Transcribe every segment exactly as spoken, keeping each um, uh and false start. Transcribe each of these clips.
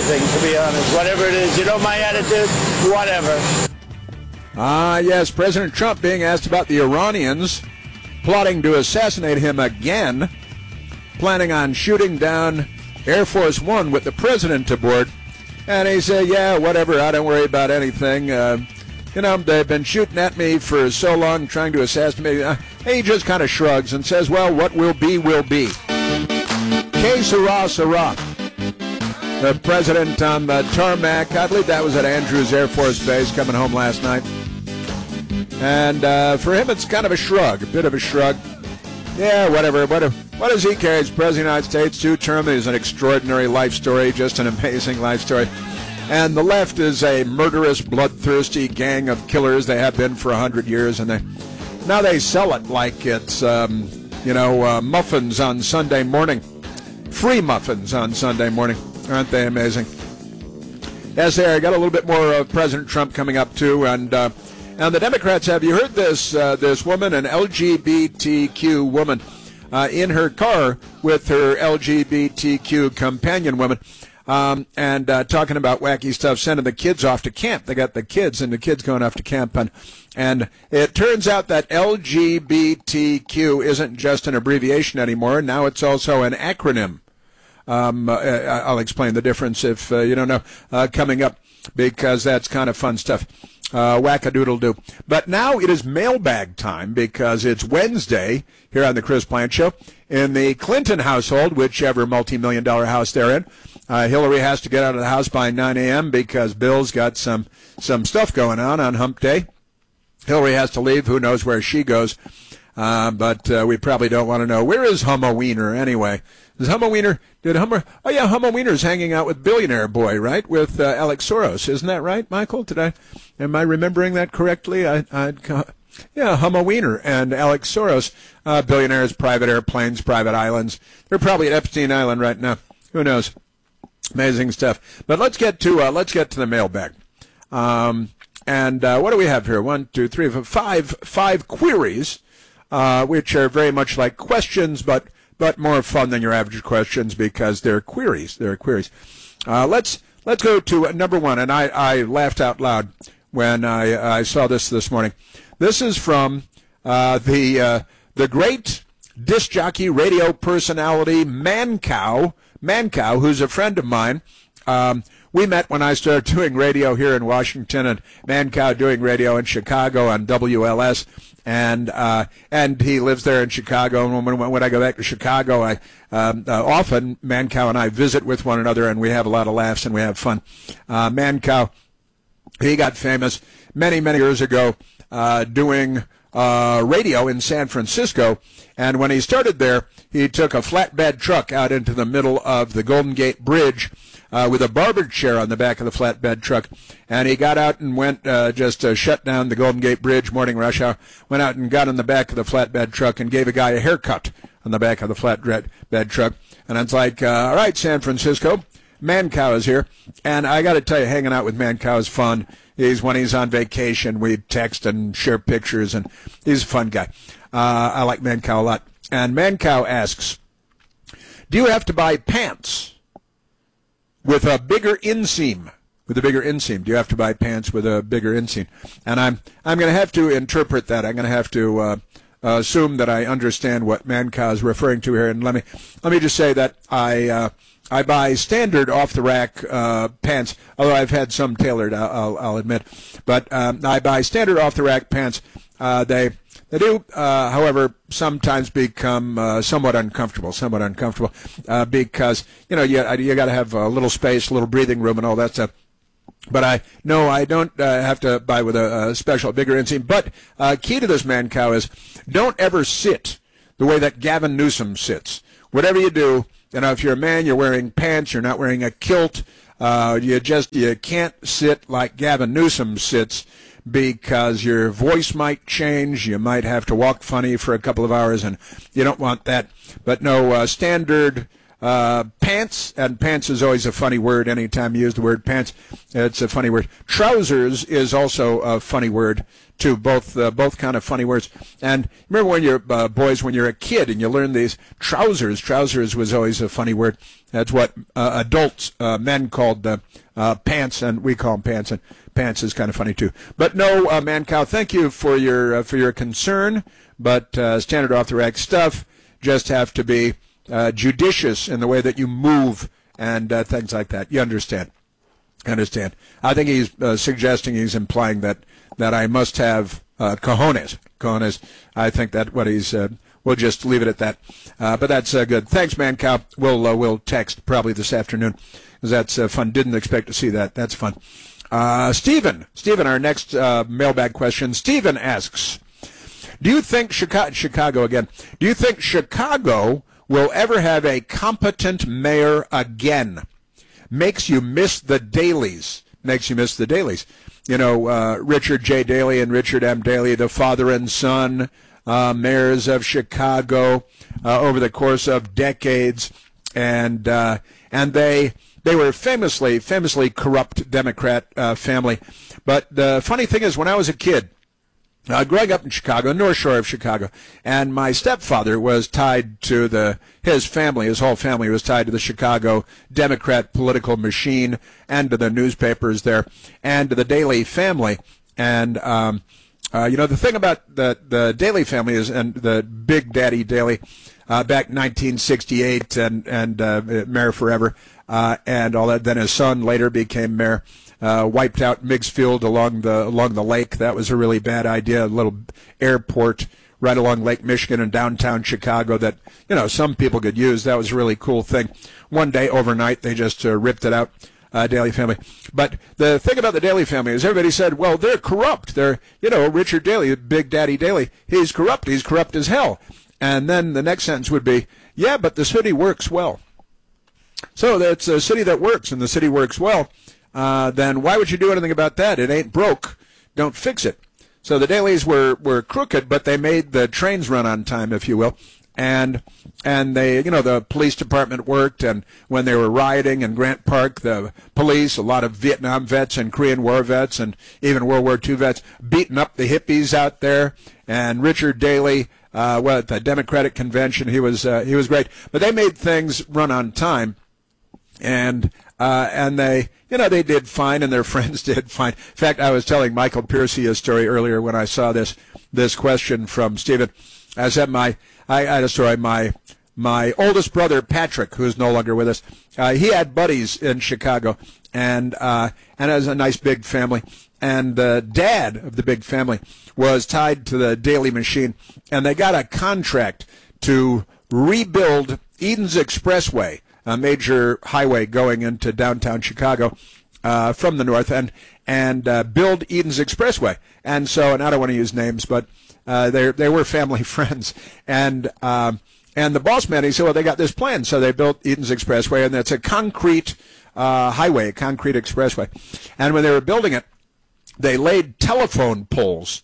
anything, to be honest. Whatever it is, you know my attitude, whatever. Ah, yes, President Trump being asked about the Iranians plotting to assassinate him again, planning on shooting down Air Force One with the president aboard. And he said, yeah, whatever, I don't worry about anything. Uh, you know, they've been shooting at me for so long, trying to assassinate me. Uh, he just kind of shrugs and says, well, what will be, will be. Que sera, sera. The president on the tarmac, I believe that was at Andrews Air Force Base, coming home last night. And uh, for him, it's kind of a shrug, a bit of a shrug. Yeah, whatever. What, what does he care? He's president of the United States, two-term. He's an extraordinary life story, just an amazing life story. And the left is a murderous, bloodthirsty gang of killers. They have been for a hundred years, and they now they sell it like it's, um, you know, uh, muffins on Sunday morning. Free muffins on Sunday morning. Aren't they amazing? Yes, there. I got a little bit more of President Trump coming up, too, and... Uh, And the Democrats, have you heard this? Uh, this woman, an L G B T Q woman, uh, in her car with her L G B T Q companion woman, um, and uh, talking about wacky stuff, sending the kids off to camp. They got the kids, and the kids going off to camp. And, and it turns out that L G B T Q isn't just an abbreviation anymore. Now it's also an acronym. Um, uh, I'll explain the difference if uh, you don't know uh, coming up, because that's kind of fun stuff. Uh, whack-a-doodle-doo. But now it is mailbag time, because it's Wednesday here on the Chris Plante Show. In the Clinton household, whichever multi-million dollar house they're in, uh, Hillary has to get out of the house by nine a.m. because Bill's got some, some stuff going on on hump day. Hillary has to leave. Who knows where she goes? Uh, but uh, we probably don't want to know. Where is Humma Wiener anyway? Is Humma Wiener, did Hummer, oh yeah, Humma Wiener's hanging out with Billionaire Boy, right? With uh, Alex Soros. Isn't that right, Michael? Did I, am I remembering that correctly? I, I, yeah, Humma Wiener and Alex Soros, uh, billionaires, private airplanes, private islands. They're probably at Epstein Island right now. Who knows? Amazing stuff. But let's get to, uh, let's get to the mailbag. Um, and uh, what do we have here? One, two, three, four, five, five queries, uh, which are very much like questions, but but more fun than your average questions because they're queries. They're queries. Uh, let's let's go to number one, and I, I laughed out loud when I, I saw this this morning. This is from uh, the uh, the great disc jockey, radio personality Mancow, Mancow, who's a friend of mine. Um, we met when I started doing radio here in Washington, and Mancow doing radio in Chicago on W L S. And uh, and he lives there in Chicago. And when, when I go back to Chicago, I um, uh, often Mancow and I visit with one another, and we have a lot of laughs and we have fun. Uh, Mancow, he got famous many many years ago uh, doing uh, radio in San Francisco. And when he started there, he took a flatbed truck out into the middle of the Golden Gate Bridge uh, with a barber chair on the back of the flatbed truck. And he got out and went, uh, just uh, shut down the Golden Gate Bridge, morning rush hour, went out and got in the back of the flatbed truck and gave a guy a haircut on the back of the flatbed truck. And it's like, uh, all right, San Francisco, Mancow is here. And I got to tell you, hanging out with Mancow is fun. He's, when he's on vacation, we text and share pictures, and he's a fun guy. Uh, I like Mancow a lot. And Mancow asks, do you have to buy pants with a bigger inseam? With a bigger inseam. Do you have to buy pants with a bigger inseam? And I'm I'm going to have to interpret that. I'm going to have to uh, uh, assume that I understand what Mancow is referring to here. And let me let me just say that I uh, I buy standard off the rack uh, pants, although I've had some tailored. I'll, I'll, I'll admit, but um, I buy standard off the rack pants. Uh, they They do, uh, however, sometimes become uh, somewhat uncomfortable, somewhat uncomfortable, uh, because, you know, you, you got to have a little space, a little breathing room and all that stuff. But I, no, I don't uh, have to buy with a, a special, bigger inseam. But uh, key to this, Mancow, is don't ever sit the way that Gavin Newsom sits. Whatever you do, you know, if you're a man, you're wearing pants, you're not wearing a kilt, uh, you just, you can't sit like Gavin Newsom sits, because your voice might change. You might have to walk funny for a couple of hours, and you don't want that. But no, uh, standard Uh, pants, and pants is always a funny word. Anytime you use the word pants, it's a funny word. Trousers is also a funny word, too. Both uh, both kind of funny words. And remember when you're uh, boys, when you're a kid and you learn these trousers. Trousers was always a funny word. That's what uh, adults, uh, men called uh, uh, pants, and we call them pants. And pants is kind of funny too. But no, uh, Mancow, thank you for your uh, for your concern. But uh, standard off the rack stuff. Just have to be Uh, judicious in the way that you move and uh, things like that. You understand? Understand? I think he's uh, suggesting, he's implying that that I must have uh, cojones. Cojones. I think that what he's. Uh, we'll just leave it at that. Uh, but that's uh, good. Thanks, Mancow. We'll uh, we'll text probably this afternoon because that's uh, fun. Didn't expect to see that. That's fun. Uh, Stephen. Stephen, our next uh, mailbag question. Stephen asks, "Do you think Chicago, Chicago again? Do you think Chicago will ever have a competent mayor again? Makes you miss the Daleys. Makes you miss the Daleys. You know, uh, Richard J. Daley and Richard M. Daley, the father and son uh, mayors of Chicago uh, over the course of decades, and uh, and they they were famously famously corrupt Democrat uh, family. But the funny thing is, when I was a kid, Uh, growing up in Chicago, North Shore of Chicago, and my stepfather was tied to the, his family, his whole family was tied to the Chicago Democrat political machine and to the newspapers there and to the Daley family. And, um, uh, you know, the thing about the, the Daley family is, and the Big Daddy Daley, uh, back in nineteen sixty-eight and, and, uh, mayor forever, uh, and all that. Then his son later became mayor. Uh, wiped out Meigs Field along the along the lake. That was a really bad idea. A little airport right along Lake Michigan in downtown Chicago that, you know, some people could use. That was a really cool thing. One day overnight they just uh, ripped it out. Uh, Daley family. But the thing about the Daley family is everybody said, well, they're corrupt. They're, you know, Richard Daley, Big Daddy Daley, he's corrupt. He's corrupt as hell. And then the next sentence would be, yeah, but the city works well. So that's a city that works, and the city works well. Uh, then why would you do anything about that? It ain't broke. Don't fix it. So the Daleys were, were crooked, but they made the trains run on time, if you will. And and they, you know, the police department worked, and when they were rioting in Grant Park, the police, a lot of Vietnam vets and Korean War vets and even World War Two vets, beating up the hippies out there. And Richard Daley, uh, well, at the Democratic convention, he was uh, he was great. But they made things run on time, and uh, and they, you know, they did fine, and their friends did fine. In fact, I was telling Michael Piercy a story earlier when I saw this this question from Stephen. I said my I, I had a story. My my oldest brother Patrick, who is no longer with us, uh, he had buddies in Chicago, and uh, and has a nice big family. And the dad of the big family was tied to the Daley machine, and they got a contract to rebuild Eden's Expressway, a major highway going into downtown Chicago uh, from the north, and and uh, build Eden's Expressway. And so, and I don't want to use names, but uh, they they were family friends, and um, and the boss man, he said, well, they got this plan, so they built Eden's Expressway, and it's a concrete uh, highway, a concrete expressway. And when they were building it, they laid telephone poles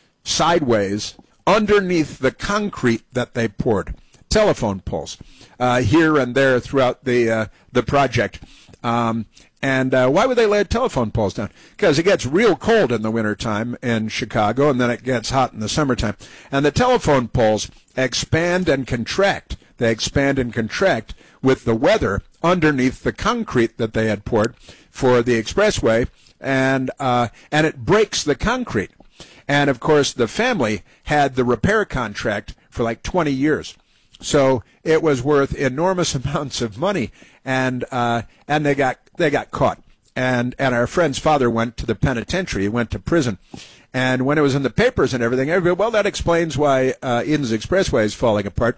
sideways underneath the concrete that they poured. Telephone poles uh, here and there throughout the uh, the project. Um, and uh, why would they lay telephone poles down? Because it gets real cold in the wintertime in Chicago, and then it gets hot in the summertime. And the telephone poles expand and contract. They expand and contract with the weather underneath the concrete that they had poured for the expressway, and uh, and it breaks the concrete. And, of course, the family had the repair contract for like twenty years. So it was worth enormous amounts of money, and uh, and they got they got caught. And and our friend's father went to the penitentiary. He went to prison. And when it was in the papers and everything, everybody, well, that explains why uh, Eden's Expressway is falling apart.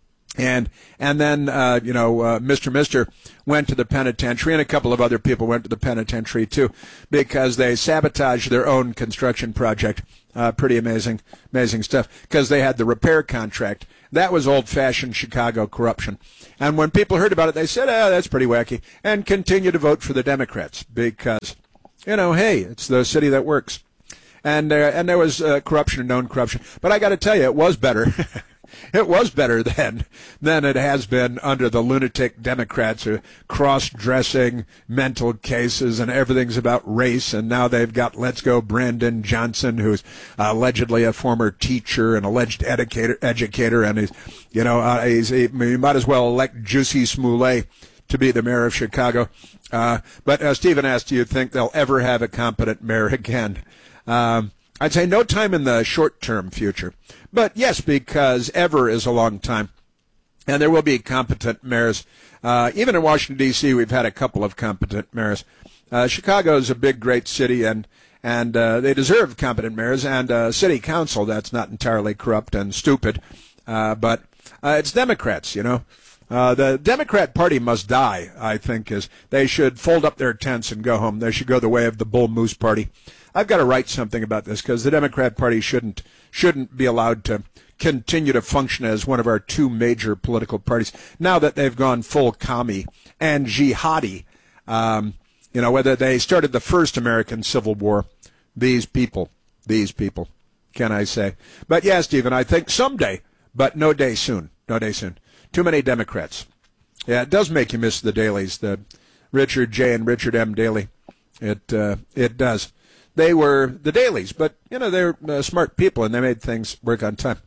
And and then, uh, you know, uh, Mister Mister went to the penitentiary, and a couple of other people went to the penitentiary, too, because they sabotaged their own construction project. Uh, pretty amazing, amazing stuff, because they had the repair contract. That was old-fashioned Chicago corruption. And when people heard about it, they said, oh, that's pretty wacky, and continued to vote for the Democrats because, you know, hey, it's the city that works. And, uh, and there was uh, corruption and known corruption. But I got to tell you, it was better. It was better then than it has been under the lunatic Democrats who cross-dressing mental cases and everything's about race. And now they've got Let's Go Brandon Johnson, who's allegedly a former teacher and alleged educator, educator and he's, you know, uh, he's, he, he might as well elect Jussie Smollett to be the mayor of Chicago. Uh, but uh, Stephen asked, do you think they'll ever have a competent mayor again? Um, I'd say no time in the short-term future. But yes, because ever is a long time. And there will be competent mayors. Uh, even in Washington, D C, we've had a couple of competent mayors. Uh, Chicago is a big, great city, and and uh, they deserve competent mayors and a city council that's not entirely corrupt and stupid. Uh, but uh, it's Democrats, you know. Uh, the Democrat Party must die, I think, is they should fold up their tents and go home. They should go the way of the Bull Moose Party. I've got to write something about this because the Democrat Party shouldn't shouldn't be allowed to continue to function as one of our two major political parties now that they've gone full commie and jihadi. Um, you know, whether they started the first American Civil War, these people, these people, can I say? But yeah, Stephen, I think someday, but no day soon, no day soon. Too many Democrats. Yeah, it does make you miss the dailies, the Richard J. and Richard M. Daley. It uh, it does. They were the dailies, but, you know, they're uh, smart people, and they made things work on time.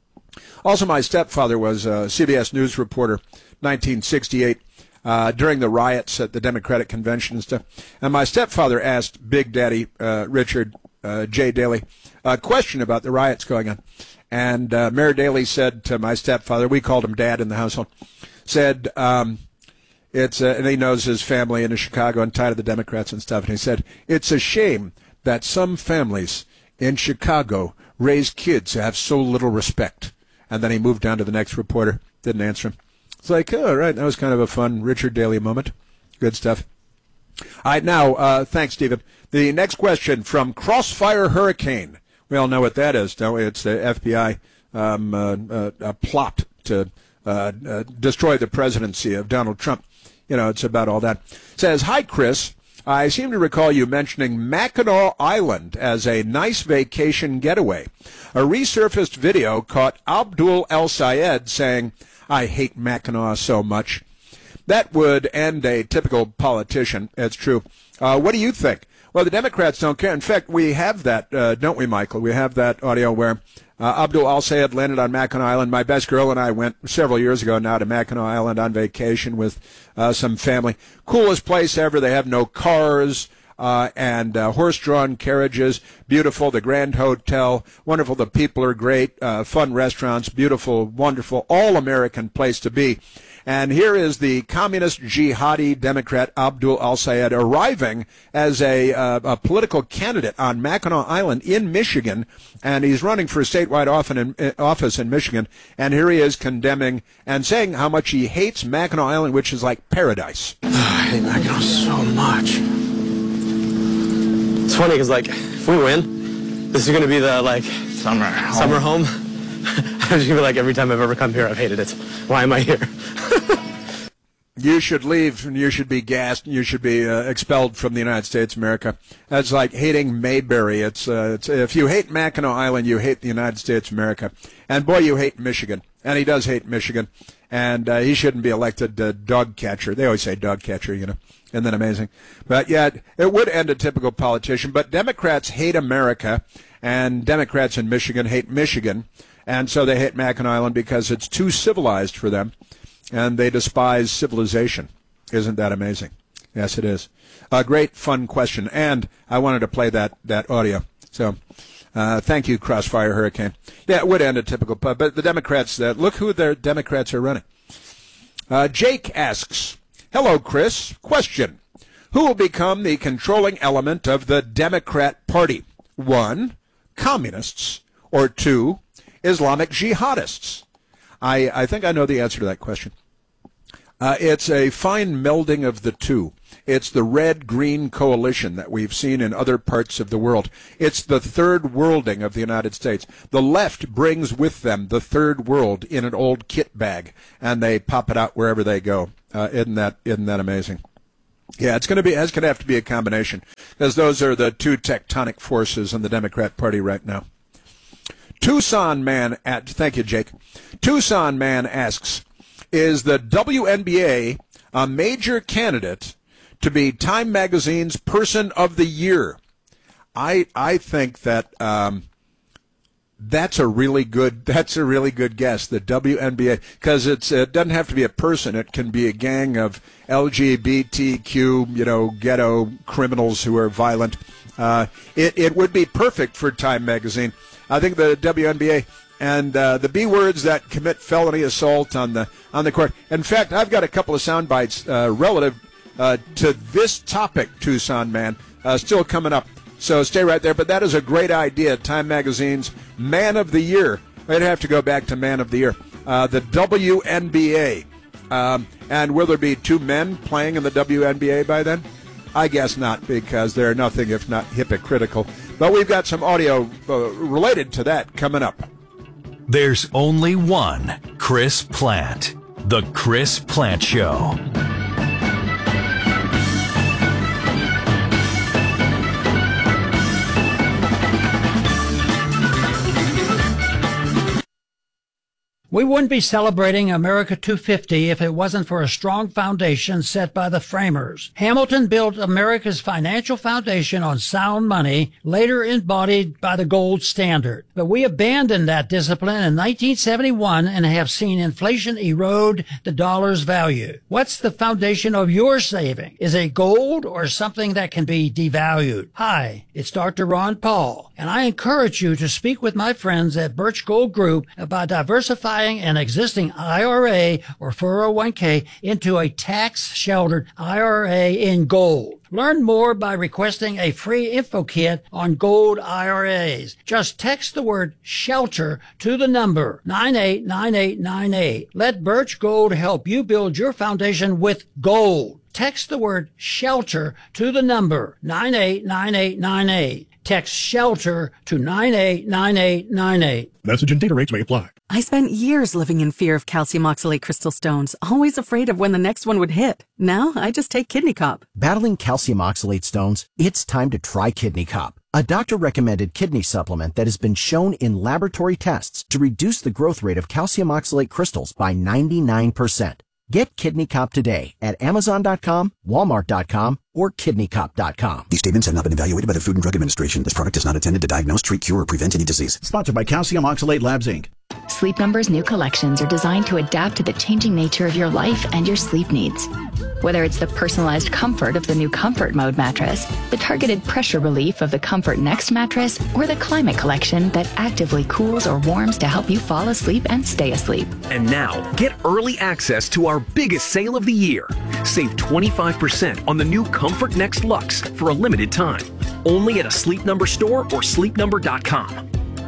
Also, my stepfather was a C B S News reporter, nineteen sixty-eight, uh, during the riots at the Democratic Convention and stuff. And my stepfather asked Big Daddy uh, Richard uh, J. Daley a question about the riots going on. And uh, Mayor Daley said to my stepfather, we called him Dad in the household, said, um, it's uh, and he knows his family in Chicago and tied to the Democrats and stuff. And he said, it's a shame that some families in Chicago raise kids who have so little respect. And then he moved down to the next reporter, didn't answer him. It's like, oh, all right, that was kind of a fun Richard Daley moment. Good stuff. All right, now, uh, thanks, Stephen. The next question from Crossfire Hurricane. We all know what that is, don't we? It's the F B I um, uh, uh, a plot to uh, uh, destroy the presidency of Donald Trump. You know, it's about all that. It says, hi, Chris. I seem to recall you mentioning Mackinac Island as a nice vacation getaway. A resurfaced video caught Abdul El-Sayed saying, I hate Mackinac so much. That would end a typical politician. It's true. Uh, what do you think? Well, the Democrats don't care. In fact, we have that, uh, don't we, Michael? We have that audio where uh, Abdul El-Sayed landed on Mackinac Island. My best girl and I went several years ago now to Mackinac Island on vacation with uh, some family. Coolest place ever. They have no cars uh, and uh, horse-drawn carriages. Beautiful. The Grand Hotel. Wonderful. The people are great. Uh, fun restaurants. Beautiful, wonderful, all-American place to be. And here is the communist jihadi Democrat Abdul El-Sayed arriving as a, uh, a political candidate on Mackinac Island in Michigan, and he's running for a statewide office in Michigan. And here he is condemning and saying how much he hates Mackinac Island, which is like paradise. I hate Mackinac so much. It's funny because, like, if we win, this is going to be the, like, Summer home. Summer home. I'm just going to be like, every time I've ever come here, I've hated it. Why am I here? You should leave, and you should be gassed, and you should be uh, expelled from the United States of America. That's like hating Mayberry. It's, uh, it's if you hate Mackinac Island, you hate the United States of America. And, boy, you hate Michigan. And he does hate Michigan. And uh, he shouldn't be elected uh, dog catcher. They always say dog catcher, you know. Isn't that amazing? But, yeah, it would end a typical politician. But Democrats hate America, and Democrats in Michigan hate Michigan. And so they hate Mackinac Island because it's too civilized for them, and they despise civilization. Isn't that amazing? Yes, it is. A great, fun question, and I wanted to play that, that audio. So uh, thank you, Crossfire Hurricane. Yeah, it would end a typical pub, but the Democrats, uh, look who their Democrats are running. Uh, Jake asks, hello, Chris. Question. Who will become the controlling element of the Democrat Party? One, communists, or two, Islamic jihadists? I, I think I know the answer to that question. Uh, it's a fine melding of the two. It's the red-green coalition that we've seen in other parts of the world. It's the third worlding of the United States. The left brings with them the third world in an old kit bag, and they pop it out wherever they go. Uh, isn't that isn't that amazing? Yeah, it's going to be it's going to have to be a combination, because those are the two tectonic forces in the Democrat Party right now. Tucson man at thank you, Jake. Tucson man asks, is the W N B A a major candidate to be Time Magazine's Person of the Year? I I think that um, that's a really good that's a really good guess. The W N B A, because it's it doesn't have to be a person. It can be a gang of L G B T Q, you know, ghetto criminals who are violent. Uh, it it would be perfect for Time Magazine. I think the W N B A and uh, the B words that commit felony assault on the on the court. In fact, I've got a couple of sound bites uh, relative uh, to this topic, Tucson man, uh, still coming up. So stay right there. But that is a great idea. Time Magazine's Man of the Year. I'd have to go back to Man of the Year. Uh, the W N B A. Um, and will there be two men playing in the W N B A by then? I guess not, because they're nothing if not hypocritical. But we've got some audio uh, related to that coming up. There's only one Chris Plante. The Chris Plante Show. We wouldn't be celebrating America two fifty if it wasn't for a strong foundation set by the framers. Hamilton built America's financial foundation on sound money, later embodied by the gold standard. But we abandoned that discipline in nineteen seventy-one and have seen inflation erode the dollar's value. What's the foundation of your saving? Is it gold or something that can be devalued? Hi, it's Doctor Ron Paul, and I encourage you to speak with my friends at Birch Gold Group about diversifying an existing I R A or four oh one k into a tax-sheltered I R A in gold. Learn more by requesting a free info kit on gold I R As. Just text the word SHELTER to the number nine eight nine eight nine eight. Let Birch Gold help you build your foundation with gold. Text the word SHELTER to the number nine eight nine eight nine eight. Text SHELTER to nine eight nine eight nine eight. Message and data rates may apply. I spent years living in fear of calcium oxalate crystal stones, always afraid of when the next one would hit. Now I just take Kidney Cop. Battling calcium oxalate stones? It's time to try Kidney Cop, a doctor-recommended kidney supplement that has been shown in laboratory tests to reduce the growth rate of calcium oxalate crystals by ninety-nine percent. Get Kidney Cop today at Amazon dot com, Walmart dot com, or Kidney Cop dot com. These statements have not been evaluated by the Food and Drug Administration. This product is not intended to diagnose, treat, cure, or prevent any disease. Sponsored by Calcium Oxalate Labs, Incorporated. Sleep Number's new collections are designed to adapt to the changing nature of your life and your sleep needs. Whether it's the personalized comfort of the new Comfort Mode mattress, the targeted pressure relief of the Comfort Next mattress, or the Climate Collection that actively cools or warms to help you fall asleep and stay asleep. And now, get early access to our biggest sale of the year. Save twenty-five percent on the new Comfort Next Luxe for a limited time. Only at a Sleep Number store or sleep number dot com.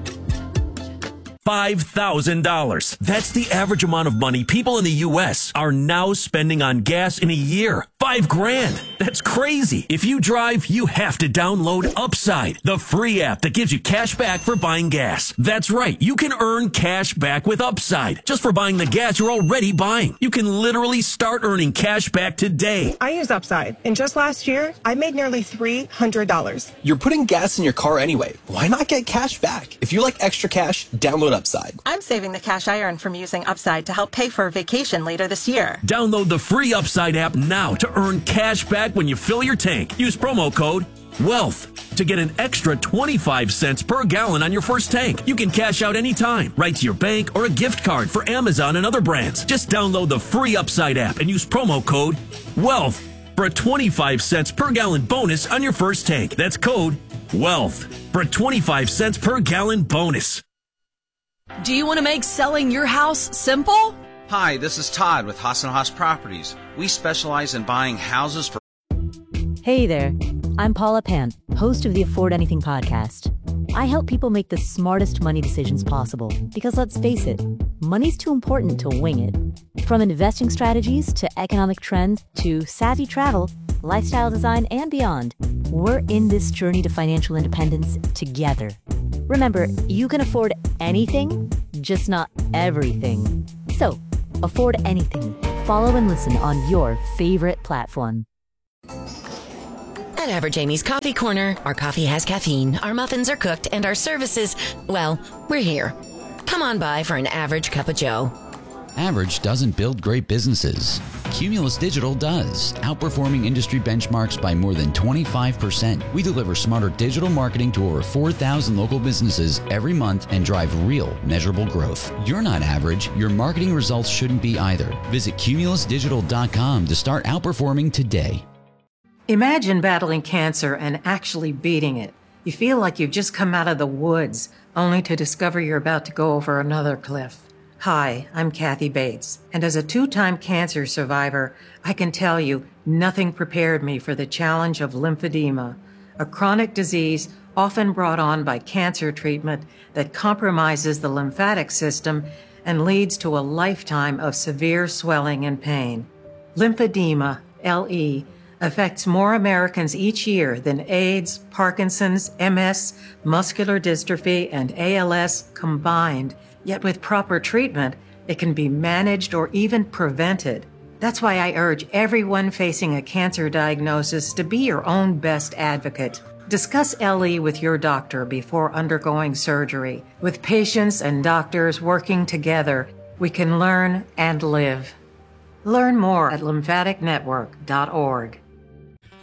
five thousand dollars. That's the average amount of money people in the U S are now spending on gas in a year. Five grand. That's crazy. If you drive, you have to download Upside, the free app that gives you cash back for buying gas. That's right. You can earn cash back with Upside just for buying the gas you're already buying. You can literally start earning cash back today. I use Upside, and just last year, I made nearly three hundred dollars. You're putting gas in your car anyway. Why not get cash back? If you like extra cash, download Upside. I'm saving the cash I earn from using Upside to help pay for a vacation later this year. Download the free Upside app now to earn cash back when you fill your tank. Use promo code WEALTH to get an extra twenty-five cents per gallon on your first tank. You can cash out anytime, right to your bank or a gift card for Amazon and other brands. Just download the free Upside app and use promo code WEALTH for a twenty-five cents per gallon bonus on your first tank. That's code WEALTH for a twenty-five cents per gallon bonus. Do you want to make selling your house simple? Hi, this is Todd with Haas and Haas Properties. We specialize in buying houses for... Hey there, I'm Paula Pant, host of the Afford Anything podcast. I help people make the smartest money decisions possible because, let's face it, money's too important to wing it. From investing strategies to economic trends to savvy travel, lifestyle design, and beyond, we're in this journey to financial independence together. Remember, you can afford anything, just not everything. So, afford anything. Follow and listen on your favorite platform. At At Average Amy's Coffee Corner, our coffee has caffeine, our muffins are cooked, and our services, well, we're here. Come on by for an average cup of joe. Average doesn't build great businesses. Cumulus Digital does, outperforming industry benchmarks by more than twenty-five percent. We deliver smarter digital marketing to over four thousand local businesses every month and drive real, measurable growth. You're not average. Your marketing results shouldn't be either. Visit cumulus digital dot com to start outperforming today. Imagine battling cancer and actually beating it. You feel like you've just come out of the woods, only to discover you're about to go over another cliff. Hi, I'm Kathy Bates, and as a two-time cancer survivor, I can tell you nothing prepared me for the challenge of lymphedema, a chronic disease often brought on by cancer treatment that compromises the lymphatic system and leads to a lifetime of severe swelling and pain. Lymphedema, L E, affects more Americans each year than AIDS, Parkinson's, M S, muscular dystrophy, and A L S combined. Yet with proper treatment, it can be managed or even prevented. That's why I urge everyone facing a cancer diagnosis to be your own best advocate. Discuss L E with your doctor before undergoing surgery. With patients and doctors working together, we can learn and live. Learn more at lymphatic network dot org.